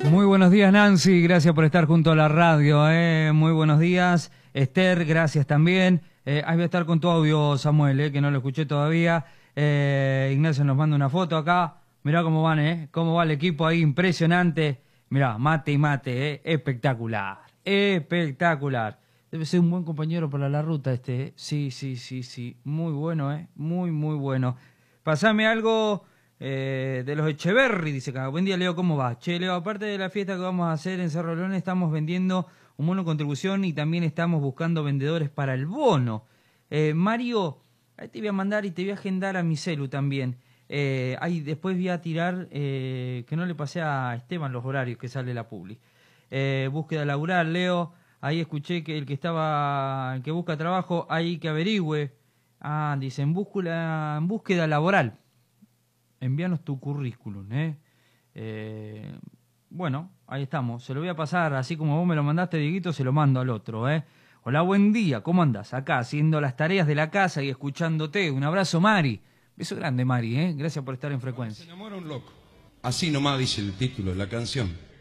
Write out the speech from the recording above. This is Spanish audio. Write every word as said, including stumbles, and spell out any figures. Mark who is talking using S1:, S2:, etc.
S1: Muy buenos días, Nancy, gracias por estar junto a la radio, eh. Muy buenos días, Esther, gracias también. Eh, ahí voy a estar con tu audio, Samuel, eh, que no lo escuché todavía. Eh, Ignacio nos manda una foto acá. Mirá cómo van, eh, cómo va el equipo ahí, impresionante. Mirá, mate y mate, eh, espectacular, espectacular. Debe ser un buen compañero para la ruta este, eh. Sí, sí, sí, sí, muy bueno, eh, muy, muy bueno. Pasame algo... Eh, de los Echeverry, dice acá. Buen día, Leo, ¿cómo va? Che, Leo, aparte de la fiesta que vamos a hacer en Cerro León, estamos vendiendo un bono contribución y también estamos buscando vendedores para el bono. Eh, Mario, ahí te voy a mandar y te voy a agendar a mi celu también. Eh, ahí después voy a tirar, eh, que no le pasé a Esteban los horarios que sale la publi. Eh, búsqueda laboral, Leo. Ahí escuché que el que estaba, el que busca trabajo, ahí que averigüe. Ah, dice, en búsqueda, en búsqueda laboral. Envíanos tu currículum, ¿eh? ¿eh? Bueno, ahí estamos. Se lo voy a pasar, así como vos me lo mandaste, Dieguito, se lo mando al otro, ¿eh? Hola, buen día, ¿cómo andás? Acá, haciendo las tareas de la casa y escuchándote. Un abrazo, Mari. Beso grande, Mari, ¿eh? Gracias por estar en frecuencia.
S2: Se enamora un loco. Así nomás dice el título de la canción.